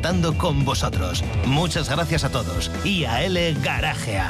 contando con vosotros. Muchas gracias a todos y a L Garagea.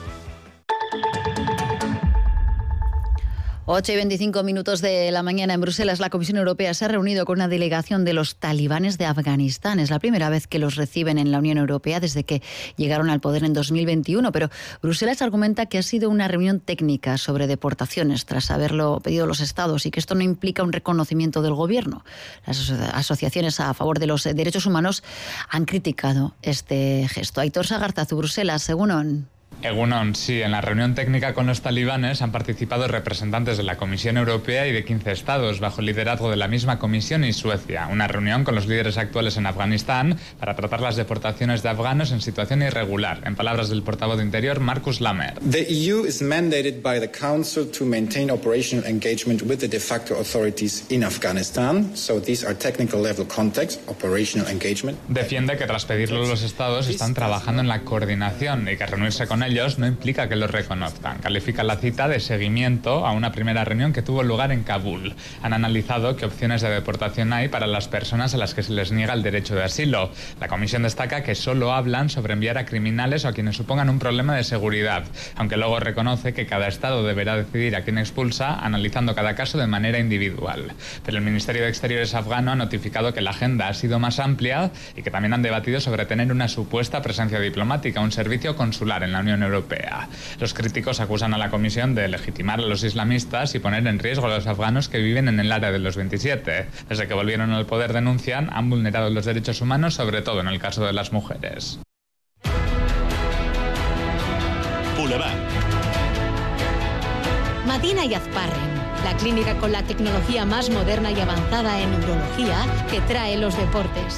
8:25 de la mañana en Bruselas. La Comisión Europea se ha reunido con una delegación de los talibanes de Afganistán. Es la primera vez que los reciben en la Unión Europea desde que llegaron al poder en 2021. Pero Bruselas argumenta que ha sido una reunión técnica sobre deportaciones tras haberlo pedido los Estados y que esto no implica un reconocimiento del gobierno. Las asociaciones a favor de los derechos humanos han criticado este gesto. Aitor Sagartazu, Bruselas, según Egunon, sí, en la reunión técnica con los talibanes han participado representantes de la Comisión Europea y de 15 estados, bajo el liderazgo de la misma Comisión y Suecia. Una reunión con los líderes actuales en Afganistán para tratar las deportaciones de afganos en situación irregular, en palabras del portavoz de Interior, Markus Lammer. The EU is mandated by the Council to maintain operational engagement with the de facto authorities in Afghanistan. So these are technical level contacts, operational engagement. Defiende que tras pedirlo los estados están trabajando en la coordinación y que reunirse con ellos no implica que los reconozcan. Califica la cita de seguimiento a una primera reunión que tuvo lugar en Kabul. Han analizado qué opciones de deportación hay para las personas a las que se les niega el derecho de asilo. La Comisión destaca que solo hablan sobre enviar a criminales o a quienes supongan un problema de seguridad, aunque luego reconoce que cada estado deberá decidir a quién expulsa, analizando cada caso de manera individual. Pero el Ministerio de Exteriores afgano ha notificado que la agenda ha sido más amplia y que también han debatido sobre tener una supuesta presencia diplomática, un servicio consular en la Unión Europea. Los críticos acusan a la Comisión de legitimar a los islamistas y poner en riesgo a los afganos que viven en el área de los 27. Desde que volvieron al poder, denuncian, han vulnerado los derechos humanos, sobre todo en el caso de las mujeres. Boulevard. Madina y Azparren, la clínica con la tecnología más moderna y avanzada en neurología que trae los deportes.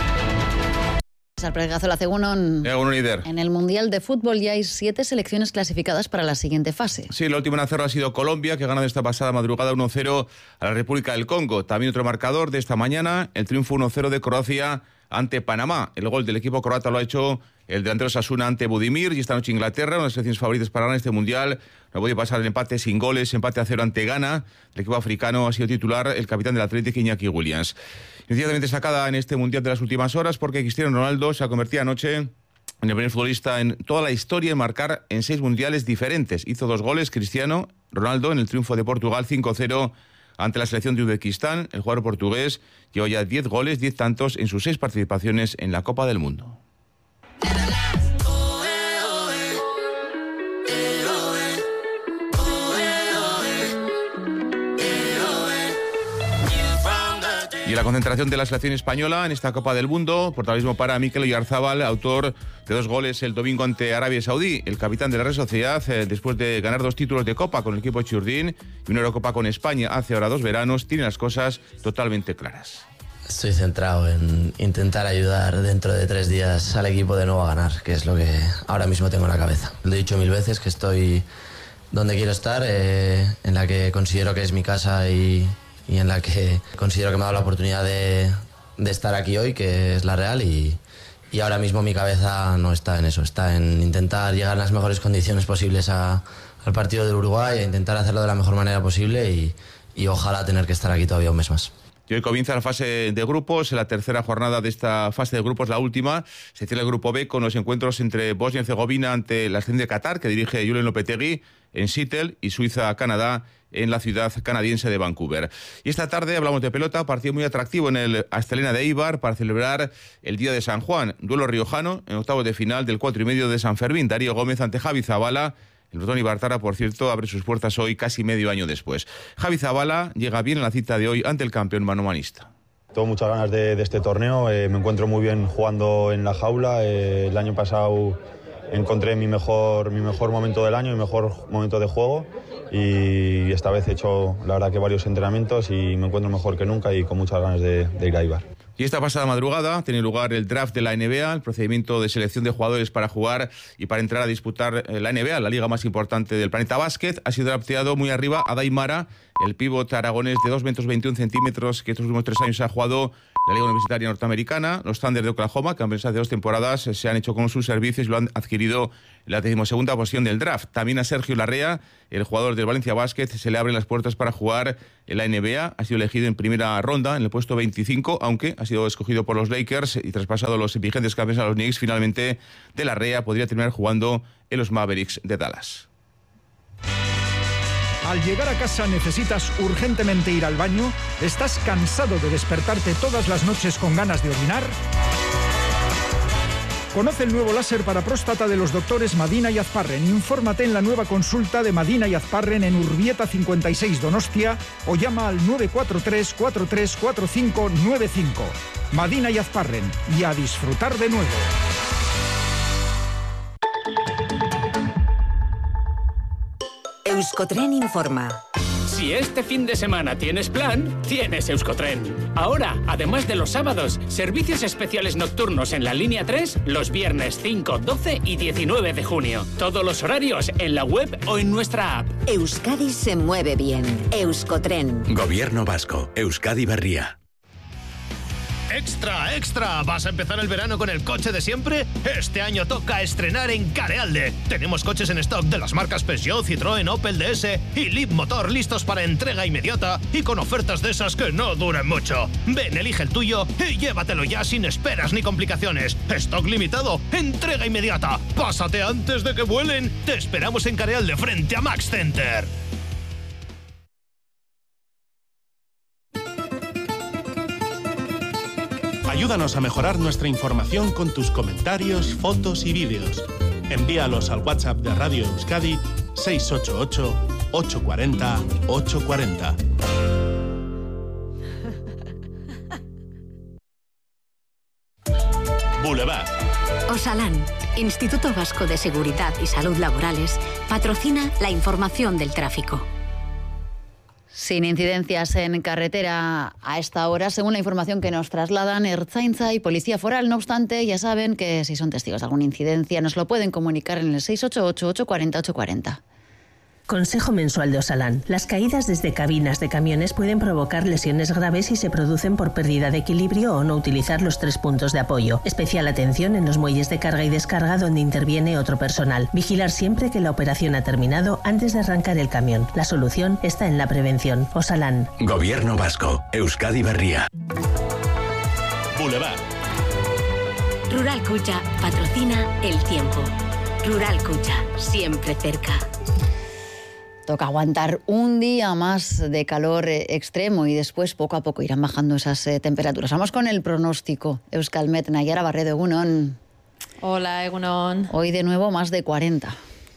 En el Mundial de Fútbol ya hay 7 selecciones clasificadas para la siguiente fase. Sí, la última en hacerlo ha sido Colombia, que ha ganado esta pasada madrugada 1-0 a la República del Congo. También otro marcador de esta mañana, el triunfo 1-0 de Croacia ante Panamá. El gol del equipo croata lo ha hecho el delantero Sasuna ante Budimir, y esta noche Inglaterra, una de las selecciones favoritas para ganar este Mundial. No puede pasar el empate sin goles, empate a 0 ante Ghana. El equipo africano ha sido titular el capitán del Atlético, Iñaki Williams. Inicialmente destacada en este Mundial de las últimas horas porque Cristiano Ronaldo se ha convertido anoche en el primer futbolista en toda la historia en marcar en 6 mundiales diferentes. Hizo 2 goles Cristiano Ronaldo en el triunfo de Portugal 5-0 ante la selección de Uzbekistán. El jugador portugués lleva ya 10 goles, 10 tantos en sus 6 participaciones en la Copa del Mundo. Y la concentración de la selección española en esta Copa del Mundo, protagonismo para Mikel Oyarzabal, autor de 2 goles el domingo ante Arabia Saudí. El capitán de la Real Sociedad, después de ganar 2 títulos de Copa con el equipo Churdín y una Eurocopa con España hace ahora 2 veranos, tiene las cosas totalmente claras. Estoy centrado en intentar ayudar dentro de 3 días al equipo de nuevo a ganar, que es lo que ahora mismo tengo en la cabeza. Lo he dicho 1000 veces que estoy donde quiero estar, en la que considero que es mi casa y en la que considero que me ha dado la oportunidad de estar aquí hoy, que es la Real, y ahora mismo mi cabeza no está en eso, está en intentar llegar en las mejores condiciones posibles al partido del Uruguay, e intentar hacerlo de la mejor manera posible y ojalá tener que estar aquí todavía un mes más. Y hoy comienza la fase de grupos, la tercera jornada de esta fase de grupos, la última. Se cierra el grupo B con los encuentros entre Bosnia y Herzegovina ante la selección de Qatar, que dirige Julen Lopetegui, en Seattle, y Suiza-Canadá en la ciudad canadiense de Vancouver. Y esta tarde hablamos de pelota, partido muy atractivo en el Astelena de Eibar para celebrar el Día de San Juan. Duelo riojano en octavos de final del 4:30 de San Fermín. Darío Gómez ante Javi Zabala. El Bretón Ibartara, por cierto, abre sus puertas hoy casi medio año después. Javi Zabala llega bien en la cita de hoy ante el campeón manomanista. Tengo muchas ganas de este torneo, me encuentro muy bien jugando en la jaula. El año pasado encontré mi mejor momento del año, mi mejor momento de juego, y esta vez he hecho la verdad que varios entrenamientos y me encuentro mejor que nunca y con muchas ganas de ir a Eibar. Y esta pasada madrugada tiene lugar el draft de la NBA, el procedimiento de selección de jugadores para jugar y para entrar a disputar la NBA, la liga más importante del planeta básquet. Ha sido drafteado muy arriba Adai Mara, el pívot aragonés de 2,21 metros, que estos últimos 3 años ha jugado la Liga Universitaria Norteamericana. Los Thunder de Oklahoma, campeones hace 2 temporadas, se han hecho con sus servicios y lo han adquirido la 12ª posición del draft. También a Sergio Larrea, el jugador del Valencia Basket, se le abren las puertas para jugar en la NBA. Ha sido elegido en primera ronda, en el puesto 25, aunque ha sido escogido por los Lakers y traspasado los vigentes campeones a los Knicks. Finalmente, de Larrea podría terminar jugando en los Mavericks de Dallas. Al llegar a casa necesitas urgentemente ir al baño. ¿Estás cansado de despertarte todas las noches con ganas de orinar? Conoce el nuevo láser para próstata de los doctores Madina y Azparren. Infórmate en la nueva consulta de Madina y Azparren en Urbieta 56 Donostia o llama al 943 434595. Madina y Azparren, y a disfrutar de nuevo. Euskotren informa. Si este fin de semana tienes plan, tienes Euskotren. Ahora, además de los sábados, servicios especiales nocturnos en la línea 3 los viernes 5, 12 y 19 de junio. Todos los horarios en la web o en nuestra app. Euskadi se mueve bien. Euskotren. Gobierno vasco. Euskadi Berria. ¡Extra, extra! ¿Vas a empezar el verano con el coche de siempre? Este año toca estrenar en Carealde. Tenemos coches en stock de las marcas Peugeot, Citroën, Opel, DS y Leapmotor listos para entrega inmediata y con ofertas de esas que no duren mucho. Ven, elige el tuyo y llévatelo ya sin esperas ni complicaciones. Stock limitado, entrega inmediata. Pásate antes de que vuelen. Te esperamos en Carealde frente a Max Center. Ayúdanos a mejorar nuestra información con tus comentarios, fotos y vídeos. Envíalos al WhatsApp de Radio Euskadi 688-840-840. Boulevard. Osalan, Instituto Vasco de Seguridad y Salud Laborales, patrocina la información del tráfico. Sin incidencias en carretera a esta hora, según la información que nos trasladan Ertzaintza y Policía Foral. No obstante, ya saben que si son testigos de alguna incidencia nos lo pueden comunicar en el 688-840-840. Consejo mensual de Osalan. Las caídas desde cabinas de camiones pueden provocar lesiones graves si se producen por pérdida de equilibrio o no utilizar los 3 puntos de apoyo. Especial atención en los muelles de carga y descarga donde interviene otro personal. Vigilar siempre que la operación ha terminado antes de arrancar el camión. La solución está en la prevención. Osalan. Gobierno vasco. Euskadi Berria. Boulevard. Rural Cucha patrocina el tiempo. Rural Cucha, siempre cerca. Toca aguantar un día más de calor extremo y después poco a poco irán bajando esas temperaturas. Vamos con el pronóstico. Euskalmet, Nayara Barredo, Egunon. Hola, Egunon. Hoy de nuevo más de 40.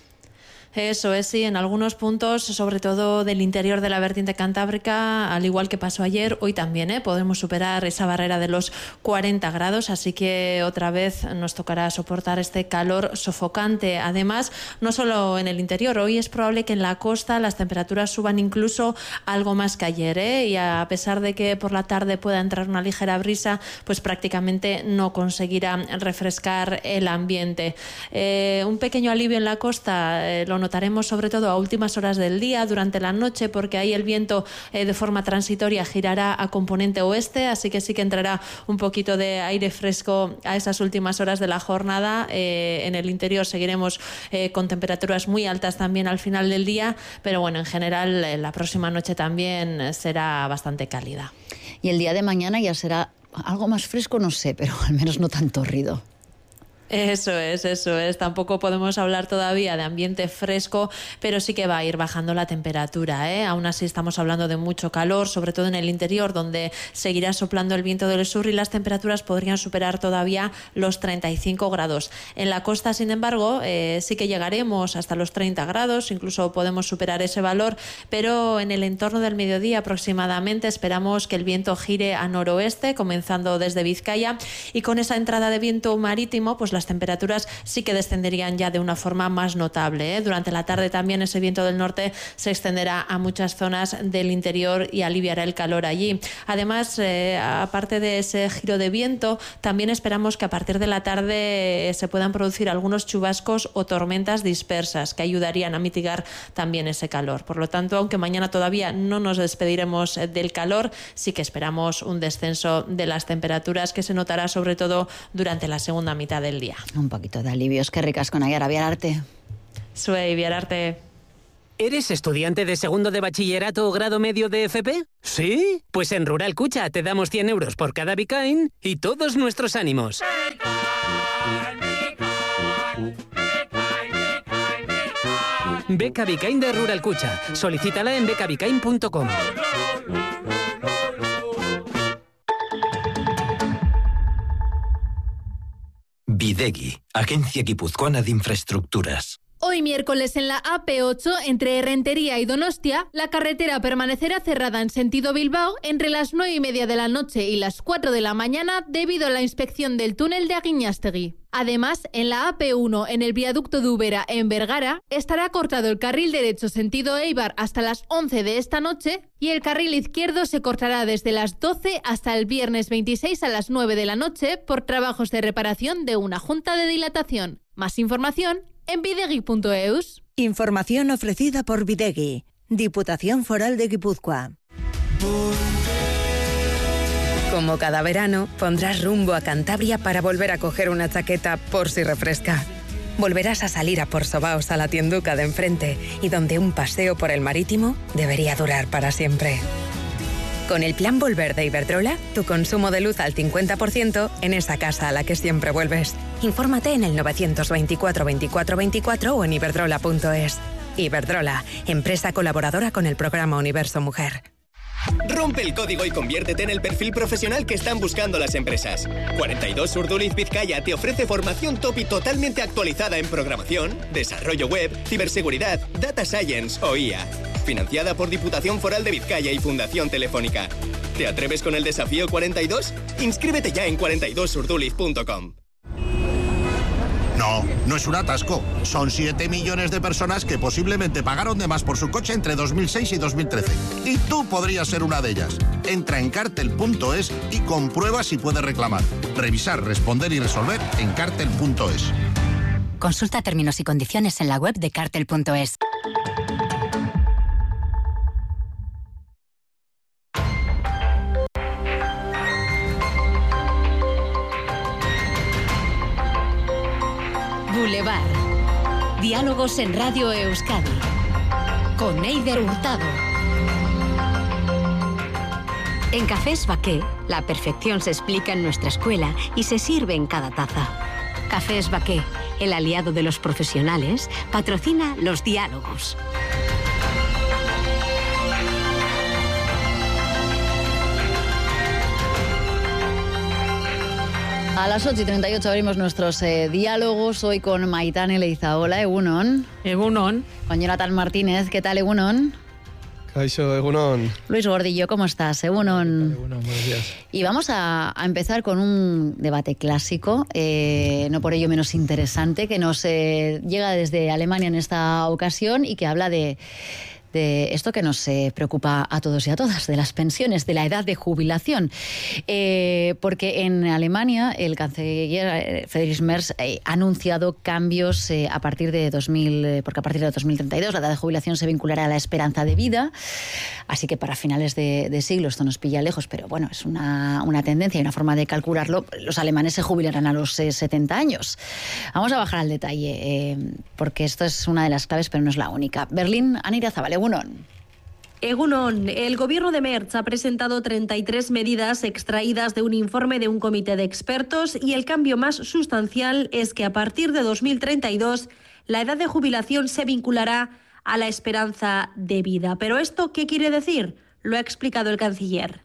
Eso es, sí, en algunos puntos, sobre todo del interior de la vertiente cantábrica, al igual que pasó ayer, hoy también podemos superar esa barrera de los 40 grados, así que otra vez nos tocará soportar este calor sofocante. Además, no solo en el interior, hoy es probable que en la costa las temperaturas suban incluso algo más que ayer, y a pesar de que por la tarde pueda entrar una ligera brisa, pues prácticamente no conseguirá refrescar el ambiente. Un pequeño alivio en la costa lo notaremos sobre todo a últimas horas del día, durante la noche, porque ahí el viento de forma transitoria girará a componente oeste, así que sí que entrará un poquito de aire fresco a esas últimas horas de la jornada. En el interior seguiremos con temperaturas muy altas también al final del día, pero bueno, en general la próxima noche también será bastante cálida. Y el día de mañana ya será algo más fresco, no sé, pero al menos no tan tórrido. Eso es. Tampoco podemos hablar todavía de ambiente fresco, pero sí que va a ir bajando la temperatura, Aún así estamos hablando de mucho calor, sobre todo en el interior, donde seguirá soplando el viento del sur y las temperaturas podrían superar todavía los 35 grados. En la costa, sin embargo, sí que llegaremos hasta los 30 grados, incluso podemos superar ese valor, pero en el entorno del mediodía aproximadamente esperamos que el viento gire a noroeste, comenzando desde Vizcaya, y con esa entrada de viento marítimo, pues las temperaturas sí que descenderían ya de una forma más notable. Durante la tarde también ese viento del norte se extenderá a muchas zonas del interior y aliviará el calor allí. Además, aparte de ese giro de viento, también esperamos que a partir de la tarde se puedan producir algunos chubascos o tormentas dispersas que ayudarían a mitigar también ese calor. Por lo tanto, aunque mañana todavía no nos despediremos del calor, sí que esperamos un descenso de las temperaturas que se notará sobre todo durante la segunda mitad del día. día. Un poquito de alivios, qué ricas con Nayara Viararte. Soy Viararte. ¿Eres estudiante de segundo de bachillerato o grado medio de FP? ¿Sí? Pues en Rural Cucha te damos 100 euros por cada Bitcoin y todos nuestros ánimos. Beca Bitcoin de Rural Cucha. Solicítala en becabitcoin.com. Bidegi, Agencia Guipuzcoana de Infraestructuras. Hoy miércoles en la AP8, entre Errentería y Donostia, la carretera permanecerá cerrada en sentido Bilbao entre las 9:30 de la noche y las 4 de la mañana debido a la inspección del túnel de Aguiñástegui. Además, en la AP1, en el viaducto de Ubera, en Vergara, estará cortado el carril derecho sentido Eibar hasta las 11 de esta noche y el carril izquierdo se cortará desde las 12 hasta el viernes 26 a las 9 de la noche por trabajos de reparación de una junta de dilatación. Más información en bidegi.eus. Información ofrecida por Bidegi, Diputación Foral de Guipúzcoa. Como cada verano, pondrás rumbo a Cantabria para volver a coger una chaqueta por si refresca. Volverás a salir a Porsobaos, a la tienduca de enfrente, y donde un paseo por el marítimo debería durar para siempre. Con el plan Volver de Iberdrola, tu consumo de luz al 50% en esa casa a la que siempre vuelves. Infórmate en el 924 24 24 o en iberdrola.es. Iberdrola, empresa colaboradora con el programa Universo Mujer. Rompe el código y conviértete en el perfil profesional que están buscando las empresas. 42 Urduliz Vizcaya te ofrece formación top y totalmente actualizada en programación, desarrollo web, ciberseguridad, data science o IA. Financiada por Diputación Foral de Vizcaya y Fundación Telefónica. ¿Te atreves con el desafío 42? Inscríbete ya en 42urduliz.com. No, no es un atasco. Son 7 millones de personas que posiblemente pagaron de más por su coche entre 2006 y 2013. Y tú podrías ser una de ellas. Entra en cartel.es y comprueba si puedes reclamar. Revisar, responder y resolver en cartel.es. Consulta términos y condiciones en la web de cartel.es. Boulevard. Diálogos en Radio Euskadi. Con Eider Hurtado. En Cafés Baqué, la perfección se explica en nuestra escuela y se sirve en cada taza. Cafés Baqué, el aliado de los profesionales, patrocina los diálogos. A las 8:38 abrimos nuestros diálogos, hoy con Maitane Leizaola, Egunon. Egunon. Con Jonathan Martínez, ¿qué tal, Egunon? Kaixo, Egunon. Luis Gordillo, ¿cómo estás? Egunon. Egunon, buenos días. Y vamos a empezar con un debate clásico, no por ello menos interesante, que nos llega desde Alemania en esta ocasión y que habla de esto que nos preocupa a todos y a todas, de las pensiones, de la edad de jubilación. Porque en Alemania el canciller Friedrich Merz ha anunciado cambios a partir de 2032 la edad de jubilación se vinculará a la esperanza de vida. Así que para finales de siglo, esto nos pilla lejos, pero bueno, es una tendencia y una forma de calcularlo. Los alemanes se jubilarán a los 70 años. Vamos a bajar al detalle, porque esto es una de las claves, pero no es la única. Berlín, Anira Zabal, Egunon. Egunon, el gobierno de Merz ha presentado 33 medidas extraídas de un informe de un comité de expertos y el cambio más sustancial es que a partir de 2032 la edad de jubilación se vinculará a la esperanza de vida. ¿Pero esto qué quiere decir? Lo ha explicado el canciller.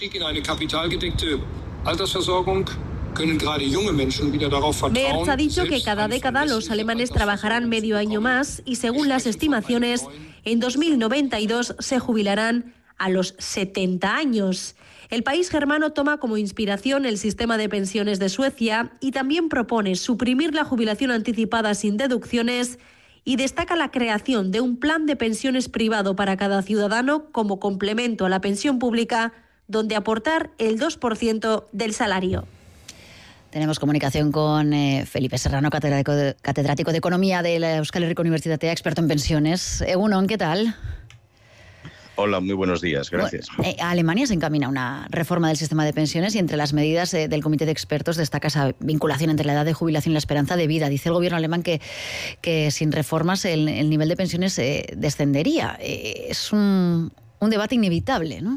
Merz ha dicho que cada década los alemanes trabajarán medio año más y según las estimaciones, en 2092 se jubilarán a los 70 años. El país germano toma como inspiración el sistema de pensiones de Suecia y también propone suprimir la jubilación anticipada sin deducciones y destaca la creación de un plan de pensiones privado para cada ciudadano como complemento a la pensión pública, donde aportar el 2% del salario. Tenemos comunicación con Felipe Serrano, catedrático de Economía de la Euskal Herriko Universitatea, experto en pensiones. Egunon, ¿qué tal? Hola, muy buenos días, gracias. Bueno, Alemania se encamina a una reforma del sistema de pensiones y entre las medidas del Comité de Expertos destaca esa vinculación entre la edad de jubilación y la esperanza de vida. Dice el gobierno alemán que sin reformas el nivel de pensiones descendería. Es un debate inevitable, ¿no?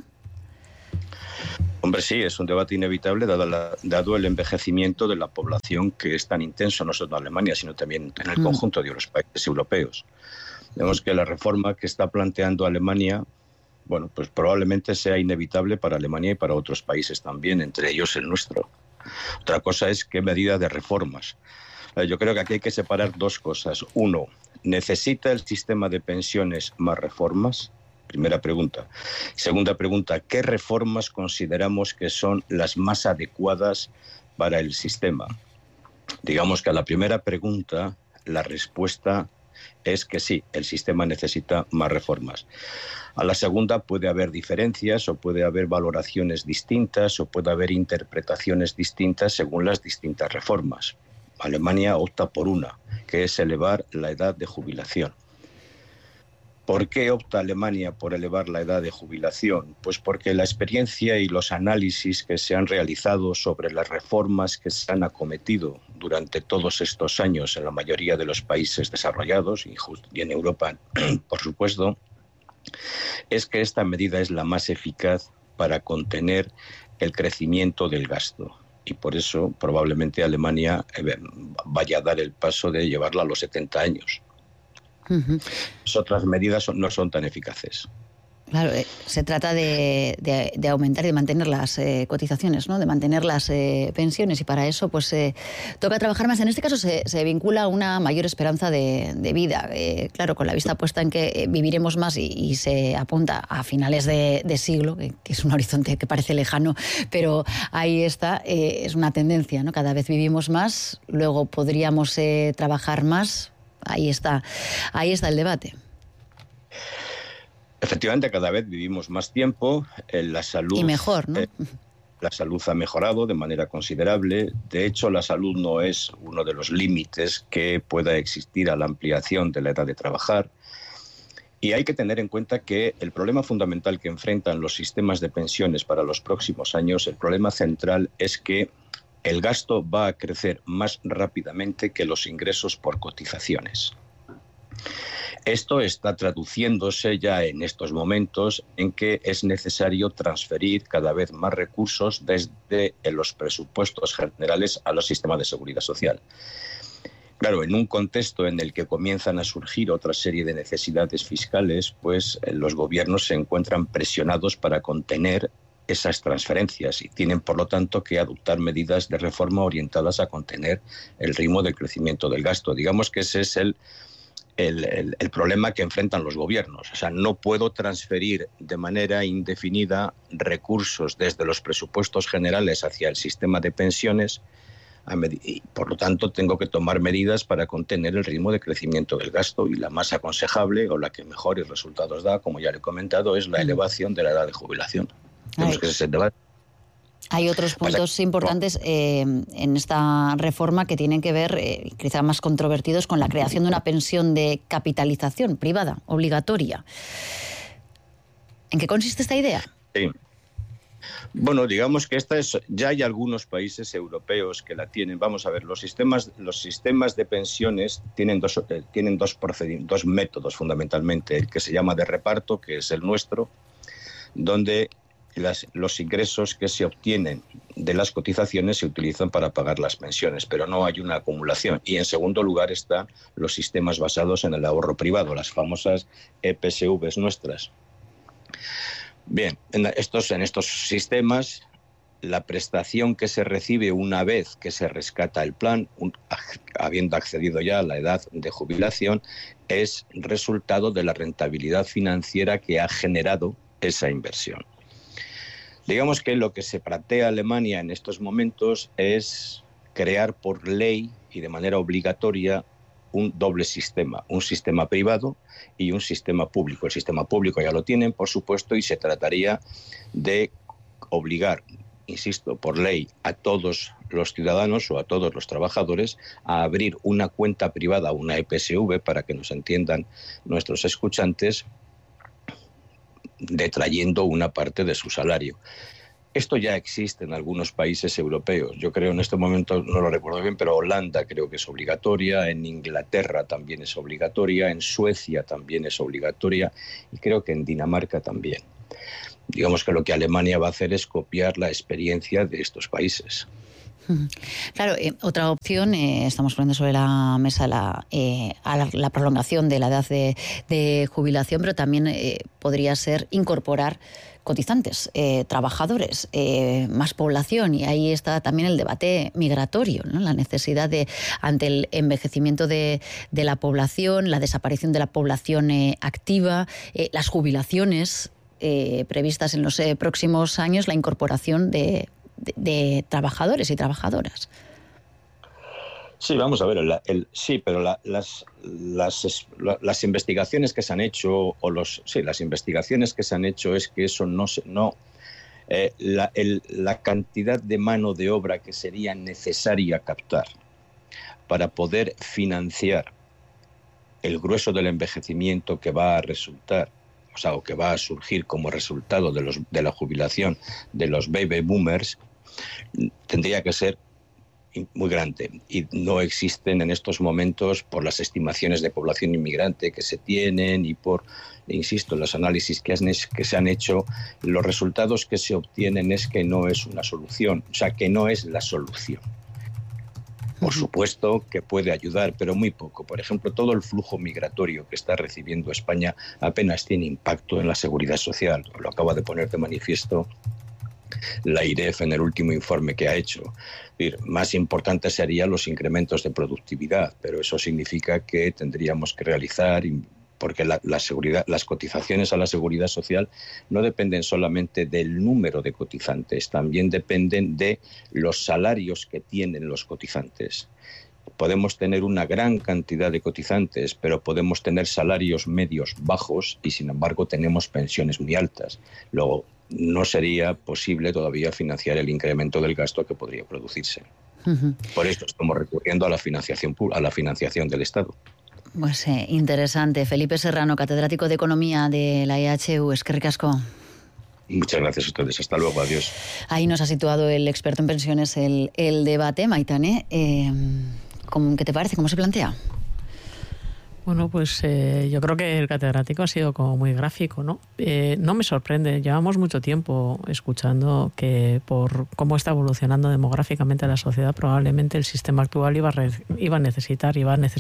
Hombre, sí, es un debate inevitable dado el envejecimiento de la población que es tan intenso, no solo en Alemania, sino también en el conjunto de los países europeos. Vemos que la reforma que está planteando Alemania, bueno, pues probablemente sea inevitable para Alemania y para otros países también, entre ellos el nuestro. Otra cosa es qué medida de reformas. Yo creo que aquí hay que separar dos cosas. Uno, ¿necesita el sistema de pensiones más reformas? Primera pregunta. Segunda pregunta, ¿qué reformas consideramos que son las más adecuadas para el sistema? Digamos que a la primera pregunta la respuesta es que sí, el sistema necesita más reformas. A la segunda puede haber diferencias o puede haber valoraciones distintas o puede haber interpretaciones distintas según las distintas reformas. Alemania opta por una, que es elevar la edad de jubilación. ¿Por qué opta Alemania por elevar la edad de jubilación? Pues porque la experiencia y los análisis que se han realizado sobre las reformas que se han acometido durante todos estos años en la mayoría de los países desarrollados y en Europa, por supuesto, es que esta medida es la más eficaz para contener el crecimiento del gasto. Y por eso probablemente Alemania vaya a dar el paso de llevarla a los 70 años. Las otras medidas no son tan eficaces. Claro, se trata de aumentar y de mantener las cotizaciones, ¿no? De mantener las pensiones, y para eso pues toca trabajar más. En este caso se vincula a una mayor esperanza de vida. Claro, con la vista puesta en que viviremos más y se apunta a finales de siglo, que es un horizonte que parece lejano, pero ahí está, es una tendencia, ¿no? Cada vez vivimos más, luego podríamos trabajar más. Ahí está el debate. Efectivamente, cada vez vivimos más tiempo, la salud... Y mejor, ¿no? La salud ha mejorado de manera considerable. De hecho, la salud no es uno de los límites que pueda existir a la ampliación de la edad de trabajar. Y hay que tener en cuenta que el problema fundamental que enfrentan los sistemas de pensiones para los próximos años, el problema central es que el gasto va a crecer más rápidamente que los ingresos por cotizaciones. Esto está traduciéndose ya en estos momentos en que es necesario transferir cada vez más recursos desde los presupuestos generales a los sistemas de seguridad social. Claro, en un contexto en el que comienzan a surgir otra serie de necesidades fiscales, pues los gobiernos se encuentran presionados para contener esas transferencias y tienen, por lo tanto, que adoptar medidas de reforma orientadas a contener el ritmo del crecimiento del gasto. Digamos que ese es el problema que enfrentan los gobiernos. O sea, no puedo transferir de manera indefinida recursos desde los presupuestos generales hacia el sistema de pensiones y, por lo tanto, tengo que tomar medidas para contener el ritmo de crecimiento del gasto, y la más aconsejable o la que mejores resultados da, como ya le he comentado, es la elevación de la edad de jubilación. Tenemos que ser debate. Hay otros puntos importantes en esta reforma que tienen que ver, quizá más controvertidos, con la creación de una pensión de capitalización privada, obligatoria. ¿En qué consiste esta idea? Sí. Bueno, digamos que ya hay algunos países europeos que la tienen. Vamos a ver, los sistemas de pensiones tienen dos métodos fundamentalmente. El que se llama de reparto, que es el nuestro, donde los ingresos que se obtienen de las cotizaciones se utilizan para pagar las pensiones, pero no hay una acumulación. Y en segundo lugar están los sistemas basados en el ahorro privado, las famosas EPSVs nuestras. Bien, en estos sistemas, la prestación que se recibe una vez que se rescata el plan, habiendo accedido ya a la edad de jubilación, es resultado de la rentabilidad financiera que ha generado esa inversión. Digamos que lo que se plantea Alemania en estos momentos es crear por ley y de manera obligatoria un doble sistema, un sistema privado y un sistema público. El sistema público ya lo tienen, por supuesto, y se trataría de obligar, insisto, por ley a todos los ciudadanos o a todos los trabajadores a abrir una cuenta privada, una EPSV, para que nos entiendan nuestros escuchantes, detrayendo una parte de su salario. Esto ya existe en algunos países europeos. Yo creo, en este momento no lo recuerdo bien, pero Holanda creo que es obligatoria, en Inglaterra también es obligatoria, en Suecia también es obligatoria y creo que en Dinamarca también. Digamos que lo que Alemania va a hacer es copiar la experiencia de estos países. Claro, otra opción, estamos poniendo sobre la mesa la prolongación de la edad de jubilación, pero también podría ser incorporar cotizantes, trabajadores, más población, y ahí está también el debate migratorio, ¿no? La necesidad ante el envejecimiento de la población, la desaparición de la población activa, las jubilaciones previstas en los próximos años, la incorporación de trabajadores y trabajadoras. Sí, vamos a ver, pero las investigaciones que se han hecho, las investigaciones que se han hecho es que eso la cantidad de mano de obra que sería necesaria captar para poder financiar el grueso del envejecimiento que va a resultar, o que va a surgir como resultado de la jubilación de los baby boomers, tendría que ser muy grande, y no existen en estos momentos, por las estimaciones de población inmigrante que se tienen y por, insisto, los análisis que se han hecho, los resultados que se obtienen es que no es una solución, que no es la solución. Por supuesto que puede ayudar, pero muy poco. Por ejemplo, todo el flujo migratorio que está recibiendo España apenas tiene impacto en la seguridad social. Lo acaba de poner de manifiesto la IREF en el último informe que ha hecho. Es decir, más importante serían los incrementos de productividad, pero eso significa que tendríamos que realizar, porque las cotizaciones a la seguridad social no dependen solamente del número de cotizantes, también dependen de los salarios que tienen los cotizantes. Podemos tener una gran cantidad de cotizantes, pero podemos tener salarios medios bajos y, sin embargo, tenemos pensiones muy altas. Luego, no sería posible todavía financiar el incremento del gasto que podría producirse. Por eso estamos recurriendo a la financiación del Estado. Pues interesante. Felipe Serrano, catedrático de Economía de la EHU. Eskerrik asko. Muchas gracias a ustedes. Hasta luego. Adiós. Ahí nos ha situado el experto en pensiones el debate. Maitane, ¿qué te parece? ¿Cómo se plantea? Bueno, pues yo creo que el catedrático ha sido como muy gráfico, ¿no? No me sorprende, llevamos mucho tiempo escuchando que por cómo está evolucionando demográficamente la sociedad, probablemente el sistema actual iba a necesitar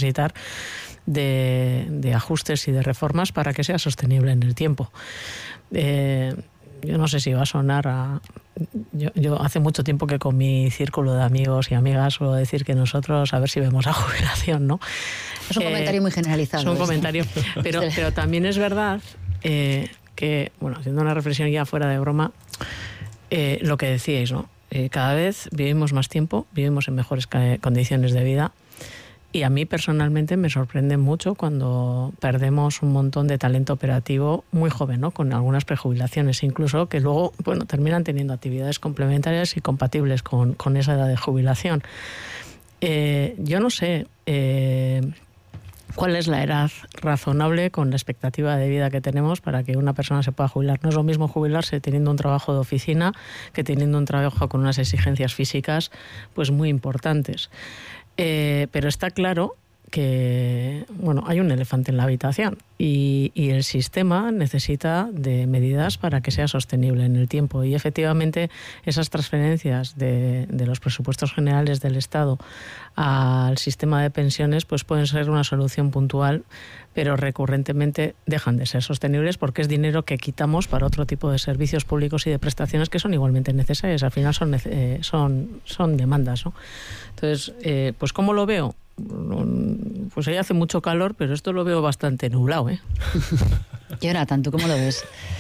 de ajustes y de reformas para que sea sostenible en el tiempo. Yo no sé si va a sonar a... Yo hace mucho tiempo que con mi círculo de amigos y amigas suelo decir que nosotros a ver si vemos la jubilación, ¿no? Es un comentario muy generalizado. Es un comentario, pero también es verdad que, bueno, haciendo una reflexión ya fuera de broma, lo que decíais, ¿no? Cada vez vivimos más tiempo, vivimos en mejores condiciones de vida. Y a mí personalmente me sorprende mucho cuando perdemos un montón de talento operativo muy joven, ¿no? Con algunas prejubilaciones incluso, que luego, bueno, terminan teniendo actividades complementarias y compatibles con esa edad de jubilación. Yo no sé cuál es la edad razonable con la expectativa de vida que tenemos para que una persona se pueda jubilar. No es lo mismo jubilarse teniendo un trabajo de oficina que teniendo un trabajo con unas exigencias físicas pues muy importantes. Pero está claro que, bueno, hay un elefante en la habitación y el sistema necesita de medidas para que sea sostenible en el tiempo. Y efectivamente esas transferencias de los presupuestos generales del Estado al sistema de pensiones pues pueden ser una solución puntual, pero recurrentemente dejan de ser sostenibles porque es dinero que quitamos para otro tipo de servicios públicos y de prestaciones que son igualmente necesarias. Al final son demandas, ¿no? Entonces, pues ¿cómo lo veo? Pues ahí hace mucho calor, pero esto lo veo bastante nublado, ¿eh? Jonathan, ¿tú cómo lo ves?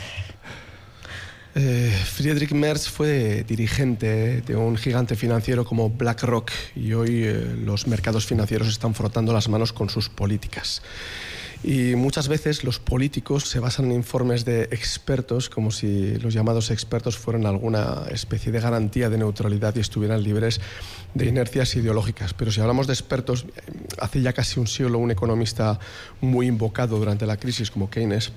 Friedrich Merz fue dirigente de un gigante financiero como BlackRock y hoy los mercados financieros están frotando las manos con sus políticas. Y muchas veces los políticos se basan en informes de expertos como si los llamados expertos fueran alguna especie de garantía de neutralidad y estuvieran libres de inercias ideológicas. Pero si hablamos de expertos, hace ya casi un siglo un economista muy invocado durante la crisis como Keynes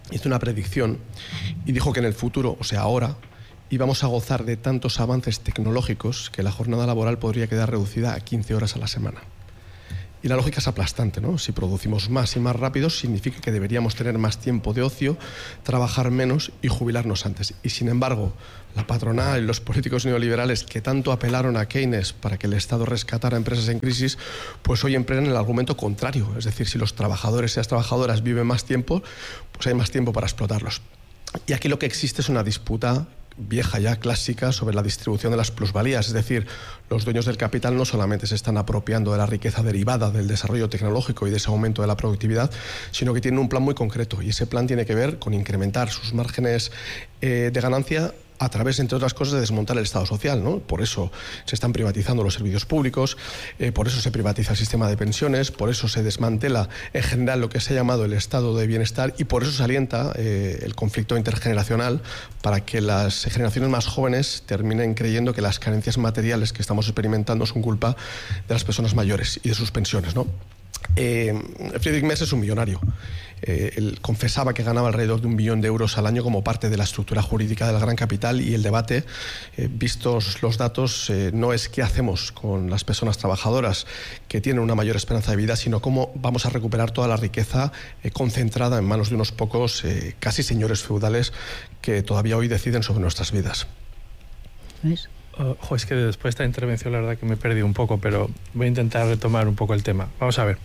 hizo una predicción y dijo que en el futuro, o sea, ahora, íbamos a gozar de tantos avances tecnológicos que la jornada laboral podría quedar reducida a 15 horas a la semana. Y la lógica es aplastante, ¿no? Si producimos más y más rápido, significa que deberíamos tener más tiempo de ocio, trabajar menos y jubilarnos antes. Y sin embargo, la patronal y los políticos neoliberales que tanto apelaron a Keynes para que el Estado rescatara empresas en crisis, pues hoy emplean el argumento contrario. Es decir, si los trabajadores y las trabajadoras viven más tiempo, pues hay más tiempo para explotarlos. Y aquí lo que existe es una disputa vieja ya, clásica, sobre la distribución de las plusvalías. Es decir, los dueños del capital no solamente se están apropiando de la riqueza derivada del desarrollo tecnológico y de ese aumento de la productividad, sino que tienen un plan muy concreto, y ese plan tiene que ver con incrementar sus márgenes de ganancia a través, entre otras cosas, de desmontar el Estado social, ¿no? Por eso se están privatizando los servicios públicos, por eso se privatiza el sistema de pensiones, por eso se desmantela en general lo que se ha llamado el estado de bienestar, y por eso se alienta el conflicto intergeneracional, para que las generaciones más jóvenes terminen creyendo que las carencias materiales que estamos experimentando son culpa de las personas mayores y de sus pensiones, ¿no? Friedrich Merz es un millonario. Él confesaba que ganaba alrededor de 1 billón de euros al año como parte de la estructura jurídica del gran capital, y el debate, vistos los datos, no es qué hacemos con las personas trabajadoras que tienen una mayor esperanza de vida, sino cómo vamos a recuperar toda la riqueza concentrada en manos de unos pocos casi señores feudales que todavía hoy deciden sobre nuestras vidas. ¿Ves? Es que después de esta intervención la verdad que me he perdido un poco, pero voy a intentar retomar un poco el tema. Vamos a ver.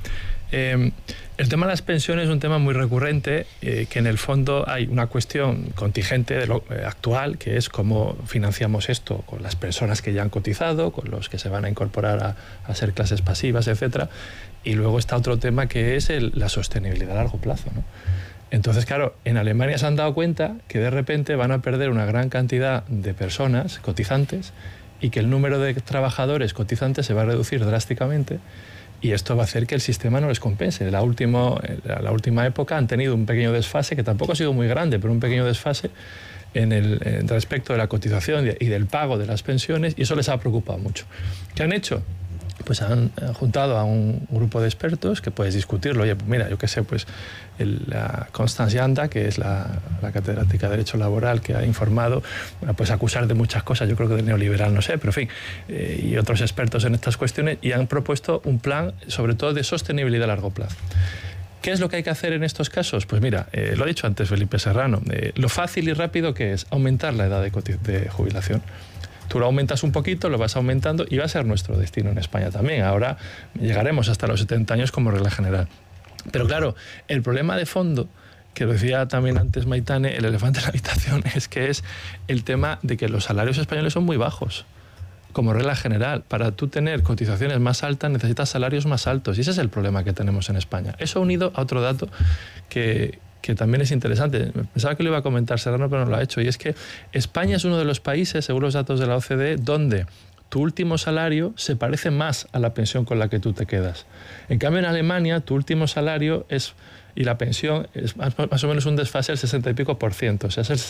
El tema de las pensiones es un tema muy recurrente, que en el fondo hay una cuestión contingente de lo actual, que es cómo financiamos esto con las personas que ya han cotizado, con los que se van a incorporar a ser clases pasivas, etcétera. Y luego está otro tema que es la sostenibilidad a largo plazo, ¿no? Entonces, claro, en Alemania se han dado cuenta que de repente van a perder una gran cantidad de personas cotizantes y que el número de trabajadores cotizantes se va a reducir drásticamente, y esto va a hacer que el sistema no les compense. En la última época han tenido un pequeño desfase, que tampoco ha sido muy grande, pero un pequeño desfase en respecto de la cotización y del pago de las pensiones, y eso les ha preocupado mucho. ¿Qué han hecho? Pues han juntado a un grupo de expertos que puedes discutirlo. Oye, pues mira, yo qué sé, pues la Constance Yanda, que es la catedrática de Derecho Laboral, que ha informado, pues acusar de muchas cosas, yo creo que de neoliberal, no sé, pero en fin, y otros expertos en estas cuestiones, y han propuesto un plan, sobre todo de sostenibilidad a largo plazo. ¿Qué es lo que hay que hacer en estos casos? Pues mira, lo ha dicho antes Felipe Serrano, lo fácil y rápido que es aumentar la edad de jubilación. Tú lo aumentas un poquito, lo vas aumentando, y va a ser nuestro destino en España también. Ahora llegaremos hasta los 70 años como regla general. Pero claro, el problema de fondo, que lo decía también antes Maitane, el elefante en la habitación, es el tema de que los salarios españoles son muy bajos. Como regla general, para tú tener cotizaciones más altas necesitas salarios más altos, y ese es el problema que tenemos en España. Eso unido a otro dato que también es interesante. Pensaba que lo iba a comentar Serrano, pero no lo ha hecho, y es que España es uno de los países, según los datos de la OCDE, donde tu último salario se parece más a la pensión con la que tú te quedas. En cambio, en Alemania, tu último salario y la pensión es más o menos un desfase del 60 y pico por ciento. O sea, es el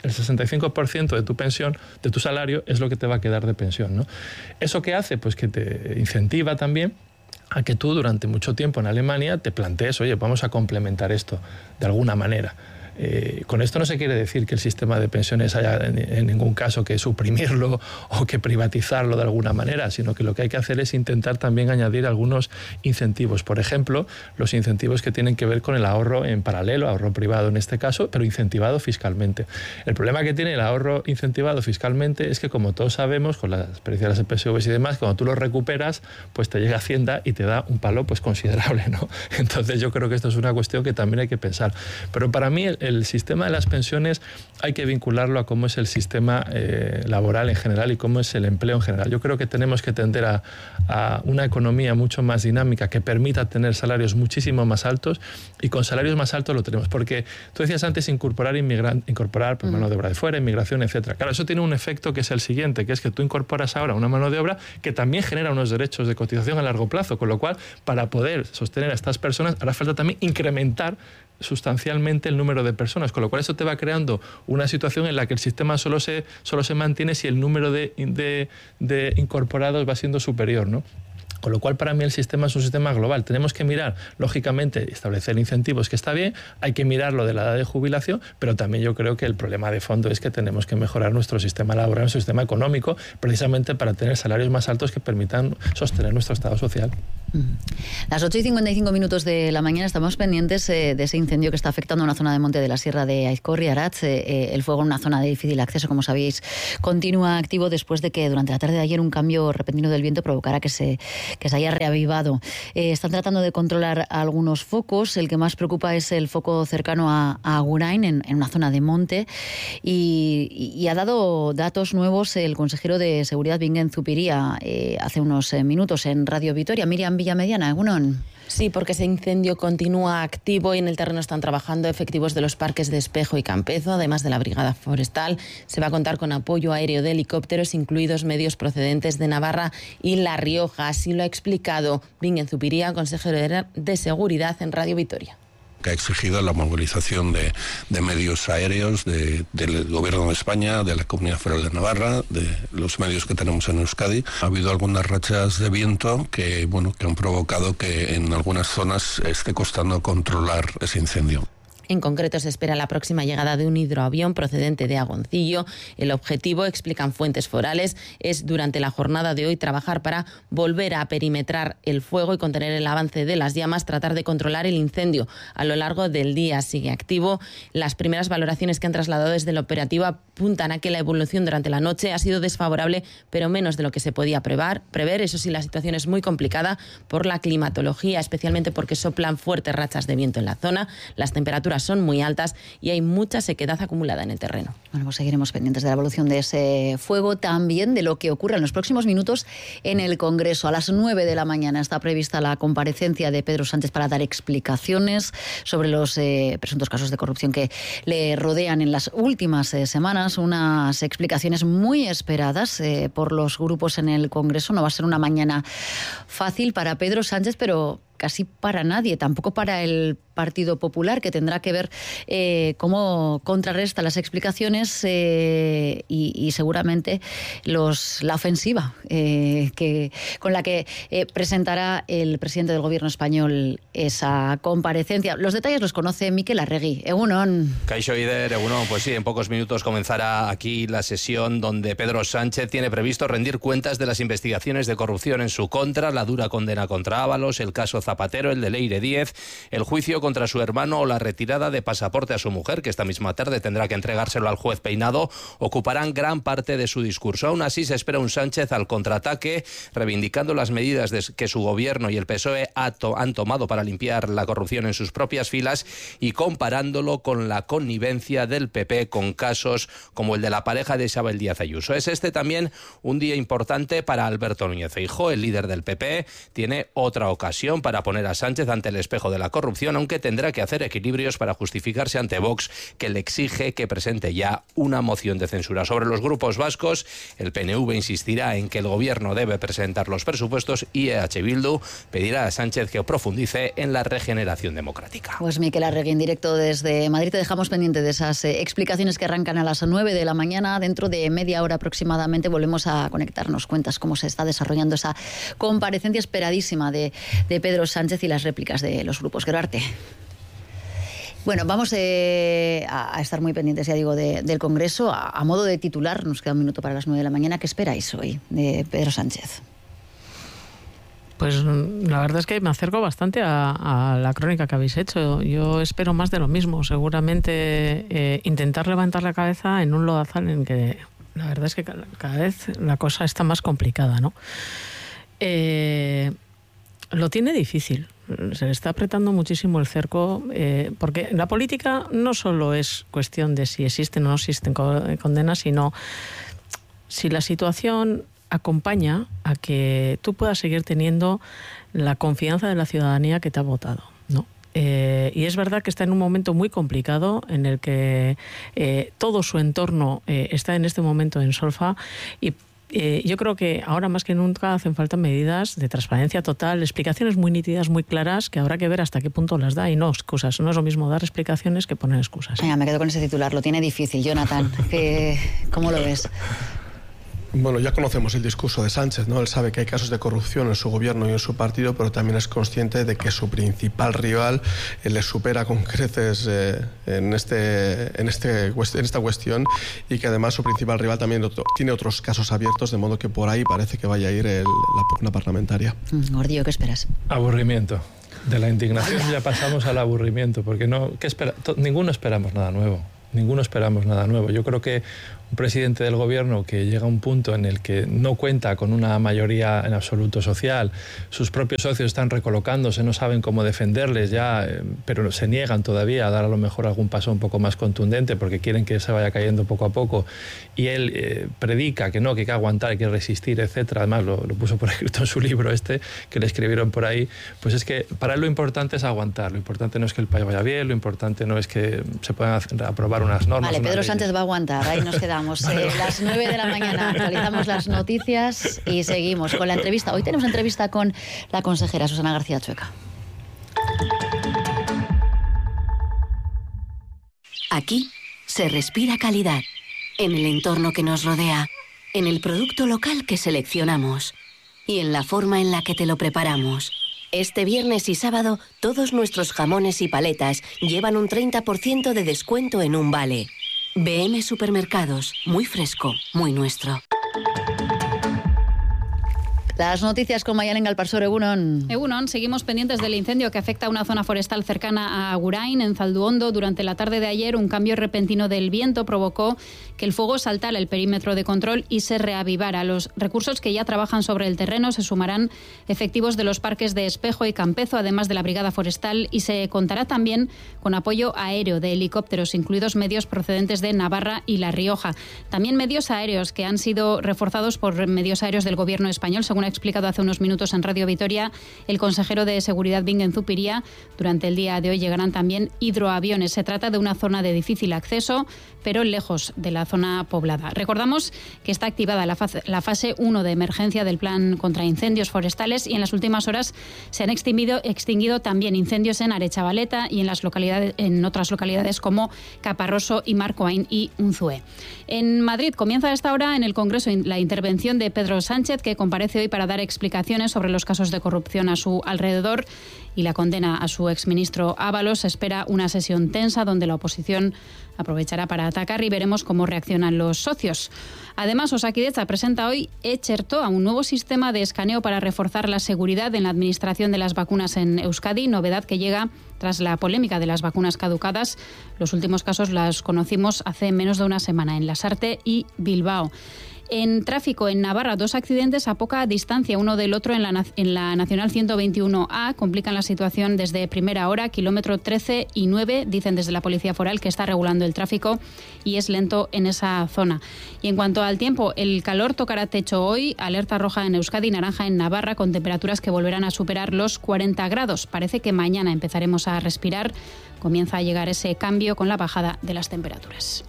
65% de tu pensión, de tu salario, es lo que te va a quedar de pensión, ¿no? ¿Eso qué hace? Pues que te incentiva también a que tú durante mucho tiempo en Alemania te plantees, oye, vamos a complementar esto de alguna manera. Con esto no se quiere decir que el sistema de pensiones haya en ningún caso que suprimirlo o que privatizarlo de alguna manera, sino que lo que hay que hacer es intentar también añadir algunos incentivos. Por ejemplo, los incentivos que tienen que ver con el ahorro en paralelo, ahorro privado en este caso, pero incentivado fiscalmente. El problema que tiene el ahorro incentivado fiscalmente es que, como todos sabemos, con la experiencia de las EPSVs y demás, cuando tú lo recuperas, pues te llega Hacienda y te da un palo pues considerable, ¿no? Entonces yo creo que esto es una cuestión que también hay que pensar. Pero para mí el sistema de las pensiones hay que vincularlo a cómo es el sistema laboral en general y cómo es el empleo en general. Yo creo que tenemos que tender a una economía mucho más dinámica que permita tener salarios muchísimo más altos, y con salarios más altos lo tenemos. Porque tú decías antes incorporar pues, mano de obra de fuera, inmigración, etcétera. Claro, eso tiene un efecto que es el siguiente, que es que tú incorporas ahora una mano de obra que también genera unos derechos de cotización a largo plazo, con lo cual, para poder sostener a estas personas, hará falta también incrementar sustancialmente el número de personas, con lo cual eso te va creando una situación en la que el sistema solo se mantiene si el número de incorporados va siendo superior, ¿no? Con lo cual, para mí, el sistema es un sistema global. Tenemos que mirar, lógicamente, establecer incentivos, que está bien, hay que mirar lo de la edad de jubilación, pero también yo creo que el problema de fondo es que tenemos que mejorar nuestro sistema laboral, nuestro sistema económico, precisamente para tener salarios más altos que permitan sostener nuestro estado social. Las 8:55 de la mañana estamos pendientes de ese incendio que está afectando una zona de monte de la Sierra de Aizkorri y Aratz. El fuego en una zona de difícil acceso, como sabéis, continúa activo después de que durante la tarde de ayer un cambio repentino del viento provocara que se haya reavivado. Están tratando de controlar algunos focos. El que más preocupa es el foco cercano a Agurain, en una zona de monte, y ha dado datos nuevos el consejero de Seguridad Bingen Zupiria hace unos minutos en Radio Vitoria. Miriam Villamediana, Egunon. Sí, porque ese incendio continúa activo y en el terreno están trabajando efectivos de los parques de Espejo y Campezo, además de la Brigada Forestal. Se va a contar con apoyo aéreo de helicópteros, incluidos medios procedentes de Navarra y La Rioja. Así lo ha explicado Bingen Zupiria, consejero de Seguridad en Radio Vitoria. Que ha exigido la movilización de medios aéreos del Gobierno de España, de la Comunidad Federal de Navarra, de los medios que tenemos en Euskadi. Ha habido algunas rachas de viento que han provocado que en algunas zonas esté costando controlar ese incendio. En concreto, se espera la próxima llegada de un hidroavión procedente de Agoncillo. El objetivo, explican fuentes forales, es durante la jornada de hoy trabajar para volver a perimetrar el fuego y contener el avance de las llamas, tratar de controlar el incendio. A lo largo del día sigue activo. Las primeras valoraciones que han trasladado desde el operativo apuntan a que la evolución durante la noche ha sido desfavorable, pero menos de lo que se podía prever. Eso sí, la situación es muy complicada por la climatología, especialmente porque soplan fuertes rachas de viento en la zona. Las temperaturas son muy altas y hay mucha sequedad acumulada en el terreno. Bueno, pues seguiremos pendientes de la evolución de ese fuego, también de lo que ocurra en los próximos minutos en el Congreso. A las 9 de la mañana está prevista la comparecencia de Pedro Sánchez para dar explicaciones sobre los presuntos casos de corrupción que le rodean en las últimas semanas. Unas explicaciones muy esperadas por los grupos en el Congreso. No va a ser una mañana fácil para Pedro Sánchez, pero casi para nadie, tampoco para el Partido Popular, que tendrá que ver cómo contrarresta las explicaciones y seguramente la ofensiva con la que presentará el presidente del Gobierno español esa comparecencia. Los detalles los conoce Mikel Arregui. Egunon. Kaixo Ider, Egunon. Pues sí, en pocos minutos comenzará aquí la sesión donde Pedro Sánchez tiene previsto rendir cuentas de las investigaciones de corrupción en su contra, la dura condena contra Ábalos, el caso Zapatero, el de Leire 10, el juicio contra su hermano o la retirada de pasaporte a su mujer, que esta misma tarde tendrá que entregárselo al juez Peinado, ocuparán gran parte de su discurso. Aún así, se espera un Sánchez al contraataque, reivindicando las medidas que su gobierno y el PSOE han tomado para limpiar la corrupción en sus propias filas y comparándolo con la connivencia del PP con casos como el de la pareja de Isabel Díaz Ayuso. Es este también un día importante para Alberto Núñez Feijóo. El líder del PP tiene otra ocasión para poner a Sánchez ante el espejo de la corrupción, aunque tendrá que hacer equilibrios para justificarse ante Vox, que le exige que presente ya una moción de censura. Sobre los grupos vascos, el PNV insistirá en que el gobierno debe presentar los presupuestos y EH Bildu pedirá a Sánchez que profundice en la regeneración democrática. Pues Mikel Arregui, en directo desde Madrid. Te dejamos pendiente de esas explicaciones que arrancan a las 9 de la mañana. Dentro de media hora aproximadamente volvemos a conectarnos. Cuentas cómo se está desarrollando esa comparecencia esperadísima de Pedro Sánchez y las réplicas de los grupos. Gerarte. Bueno, vamos a estar muy pendientes, ya digo, del Congreso. A modo de titular, nos queda un minuto para las 9 de la mañana. ¿Qué esperáis hoy de Pedro Sánchez? Pues la verdad es que me acerco bastante a la crónica que habéis hecho. Yo espero más de lo mismo. Seguramente intentar levantar la cabeza en un lodazal en que la verdad es que cada vez la cosa está más complicada, ¿no? Lo tiene difícil. Se le está apretando muchísimo el cerco, porque la política no solo es cuestión de si existen o no existen condenas, sino si la situación acompaña a que tú puedas seguir teniendo la confianza de la ciudadanía que te ha votado, ¿no? Y es verdad que está en un momento muy complicado en el que todo su entorno está en este momento en solfa y yo creo que ahora más que nunca hacen falta medidas de transparencia total, explicaciones muy nítidas, muy claras, que habrá que ver hasta qué punto las da y no excusas. No es lo mismo dar explicaciones que poner excusas. Venga, me quedo con ese titular. Lo tiene difícil. Jonathan, ¿cómo lo ves? Bueno, ya conocemos el discurso de Sánchez, ¿no? Él sabe que hay casos de corrupción en su gobierno y en su partido, pero también es consciente de que su principal rival le supera con creces en esta cuestión, y que además su principal rival también tiene otros casos abiertos, de modo que por ahí parece que vaya a ir la pugna parlamentaria. Gordillo, ¿qué esperas? Aburrimiento. De la indignación ya pasamos al aburrimiento, porque ninguno esperamos nada nuevo. Ninguno esperamos nada nuevo. Yo creo que un presidente del gobierno que llega a un punto en el que no cuenta con una mayoría en absoluto social, sus propios socios están recolocándose, no saben cómo defenderles ya, pero se niegan todavía a dar a lo mejor algún paso un poco más contundente porque quieren que se vaya cayendo poco a poco, y él predica que no, que hay que aguantar, hay que resistir, etcétera. Además lo puso por escrito en su libro que le escribieron por ahí. Pues es que para él lo importante es aguantar, lo importante no es que el país vaya bien, lo importante no es que se puedan aprobar unas normas. Vale, Pedro Sánchez va a aguantar, ahí nos quedamos. Las 9 de la mañana actualizamos las noticias y seguimos con la entrevista. Hoy tenemos entrevista con la consejera Susana García Chueca. Aquí se respira calidad, en el entorno que nos rodea, en el producto local que seleccionamos y en la forma en la que te lo preparamos. Este viernes y sábado, todos nuestros jamones y paletas llevan un 30% de descuento en un vale. BM Supermercados, muy fresco, muy nuestro. Las noticias con Mayalen Galparsor. Egunon, seguimos pendientes del incendio que afecta a una zona forestal cercana a Agurain, en Zalduondo. Durante la tarde de ayer, un cambio repentino del viento provocó que el fuego saltara el perímetro de control y se reavivara. Los recursos que ya trabajan sobre el terreno se sumarán efectivos de los parques de Espejo y Campezo, además de la Brigada Forestal, y se contará también con apoyo aéreo de helicópteros, incluidos medios procedentes de Navarra y La Rioja. También medios aéreos que han sido reforzados por medios aéreos del Gobierno español, según ha explicado hace unos minutos en Radio Vitoria el consejero de Seguridad Bingen Zupiria. Durante el día de hoy llegarán también hidroaviones. Se trata de una zona de difícil acceso, pero lejos de la zona poblada. Recordamos que está activada la fase 1 de emergencia del plan contra incendios forestales, y en las últimas horas se han extinguido también incendios en Arechavaleta y en otras localidades como Caparroso y Marcoain y Unzué. En Madrid comienza a esta hora en el Congreso la intervención de Pedro Sánchez, que comparece hoy para dar explicaciones sobre los casos de corrupción a su alrededor y la condena a su exministro Ábalos. Se espera una sesión tensa donde la oposición aprovechará para atacar y veremos cómo reaccionan los socios. Además, Osakidetza presenta hoy a un nuevo sistema de escaneo para reforzar la seguridad en la administración de las vacunas en Euskadi, novedad que llega tras la polémica de las vacunas caducadas. Los últimos casos las conocimos hace menos de una semana en Lasarte y Bilbao. En tráfico, en Navarra, 2 accidentes a poca distancia uno del otro en la Nacional 121A. Complican la situación desde primera hora, kilómetro 13 y 9. Dicen desde la Policía Foral que está regulando el tráfico y es lento en esa zona. Y en cuanto al tiempo, el calor tocará techo hoy. Alerta roja en Euskadi, naranja en Navarra, con temperaturas que volverán a superar los 40 grados. Parece que mañana empezaremos a respirar. Comienza a llegar ese cambio con la bajada de las temperaturas.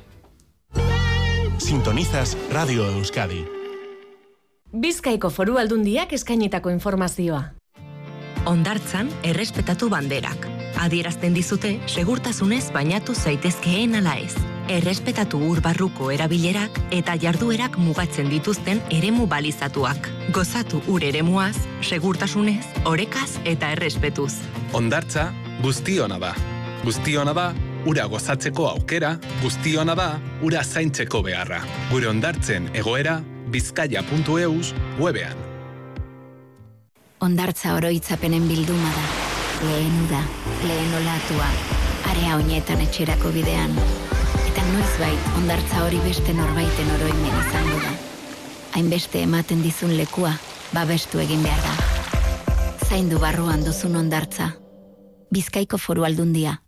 Sintonizas Radio Euskadi. Bizkaiko Foru Aldundiak eskainitako informazioa. Hondartzan errespetatu banderak. Adierazten dizute segurtasunez bainatu zaitezkeen ala ez. Errespetatu ur barruko erabilerak eta jarduerak mugatzen dituzten eremu balizatuak. Gozatu ur eremuaz, segurtasunez, orekaz eta errespetuz. Hondartza guztiona da. Guztiona da ura gozatzeko aukera, guztiona da ura zaintzeko beharra. Gure hondartzen egoera bizkaia.eus webean. Hondartza oroitzapenen bilduma da. Lehen uda, lehen olatua, area oinetan etxerako bidean. Eta noizbait hondartza hori beste norbaiten oroimen izango da. Hainbeste ematen dizun lekua, babestu egin behar da. Zaindu barruan duzun hondartza. Bizkaiko Foru Aldundia.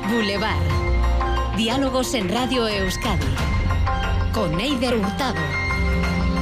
Boulevard. Diálogos en Radio Euskadi. Con Eider Hurtado.